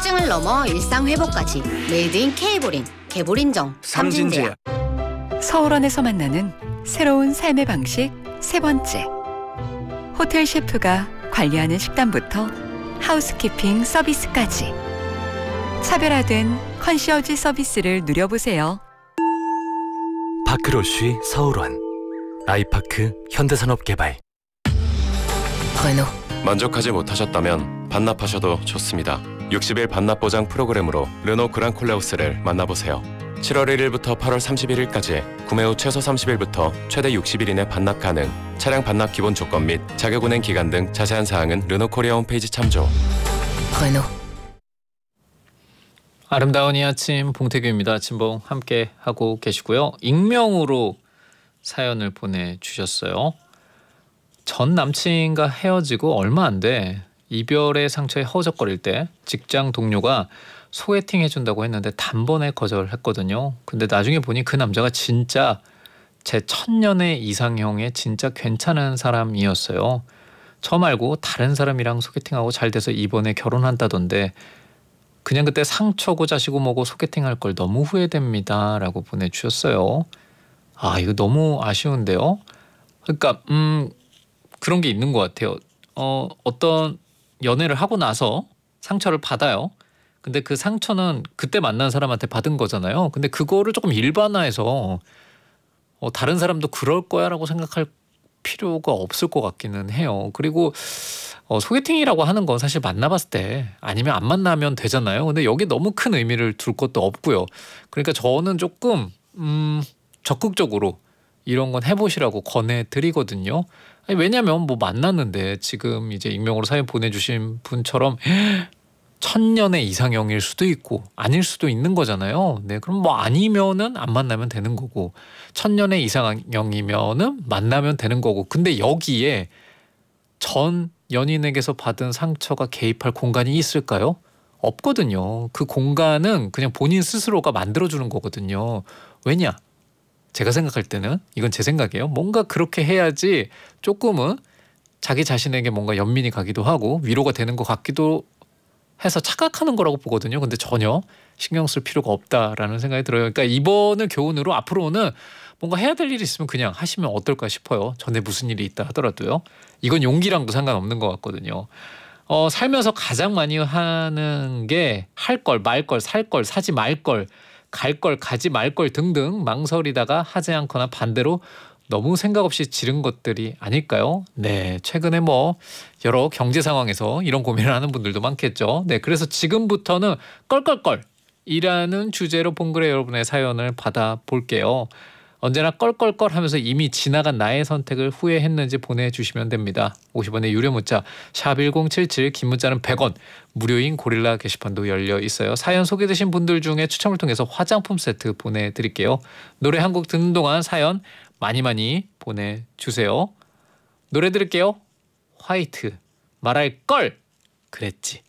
통증을 넘어 일상 회복까지 메이드 인 K보린, 개보린정 삼진제약. 서울원에서 만나는 새로운 삶의 방식 세 번째. 호텔 셰프가 관리하는 식단부터 하우스키핑 서비스까지 차별화된 컨시어지 서비스를 누려보세요. 파크로쉬 서울원, 아이파크 현대산업개발. 르노. 만족하지 못하셨다면 반납하셔도 좋습니다. 60일 반납 보장 프로그램으로 르노 그랑콜레오스를 만나보세요. 7월 1일부터 8월 31일까지 구매 후 최소 30일부터 최대 60일 이내 반납 가능. 차량 반납 기본 조건 및 자격 운행 기간 등 자세한 사항은 르노 코리아 홈페이지 참조. 르노. 아름다운 이 아침 봉태규입니다. 진봉 함께 하고 계시고요. 익명으로 사연을 보내주셨어요. 전 남친과 헤어지고 얼마 안 돼. 이별의 상처에 허우적거릴 때 직장 동료가 소개팅 해준다고 했는데 단번에 거절했거든요. 근데 나중에 보니 그 남자가 진짜 제 천년의 이상형의 진짜 괜찮은 사람이었어요. 저 말고 다른 사람이랑 소개팅하고 잘 돼서 이번에 결혼한다던데 그냥 그때 상처고 자시고 뭐고 소개팅할 걸 너무 후회됩니다 라고 보내주셨어요. 아, 이거 너무 아쉬운데요. 그러니까 그런 게 있는 것 같아요. 어떤 연애를 하고 나서 상처를 받아요. 근데 그 상처는 그때 만난 사람한테 받은 거잖아요. 근데 그거를 조금 일반화해서 다른 사람도 그럴 거야 라고 생각할 필요가 없을 것 같기는 해요. 그리고 소개팅이라고 하는 건 사실 만나봤을 때 아니면 안 만나면 되잖아요. 근데 여기 너무 큰 의미를 둘 것도 없고요. 그러니까 저는 조금 적극적으로 이런 건 해보시라고 권해드리거든요. 아니, 왜냐면 뭐 만났는데 지금 이제 익명으로 사연 보내주신 분처럼 천년의 이상형일 수도 있고 아닐 수도 있는 거잖아요. 네, 그럼 뭐 아니면은 안 만나면 되는 거고 천년의 이상형이면은 만나면 되는 거고. 근데 여기에 전 연인에게서 받은 상처가 개입할 공간이 있을까요? 없거든요. 그 공간은 그냥 본인 스스로가 만들어주는 거거든요. 왜냐? 제가 생각할 때는 이건 제 생각이에요. 뭔가 그렇게 해야지 조금은 자기 자신에게 뭔가 연민이 가기도 하고 위로가 되는 것 같기도 해서 착각하는 거라고 보거든요. 근데 전혀 신경 쓸 필요가 없다라는 생각이 들어요. 그러니까 이번을 교훈으로 앞으로는 뭔가 해야 될 일이 있으면 그냥 하시면 어떨까 싶어요. 전에 무슨 일이 있다 하더라도요. 이건 용기랑도 상관없는 것 같거든요. 살면서 가장 많이 하는 게 할 걸, 말 걸, 살 걸, 사지 말 걸, 갈 걸, 가지 말 걸 등등 망설이다가 하지 않거나 반대로 너무 생각 없이 지른 것들이 아닐까요? 네, 최근에 뭐 여러 경제 상황에서 이런 고민을 하는 분들도 많겠죠. 네, 그래서 지금부터는 껄껄껄이라는 주제로 봉그레 여러분의 사연을 받아볼게요. 언제나 껄껄껄 하면서 이미 지나간 나의 선택을 후회했는지 보내주시면 됩니다. 50원의 유료 문자 샵1077, 긴 문자는 100원, 무료인 고릴라 게시판도 열려 있어요. 사연 소개되신 분들 중에 추첨을 통해서 화장품 세트 보내드릴게요. 노래 한 곡 듣는 동안 사연 많이 보내주세요. 노래 들을게요. 화이트, 말할 걸 그랬지.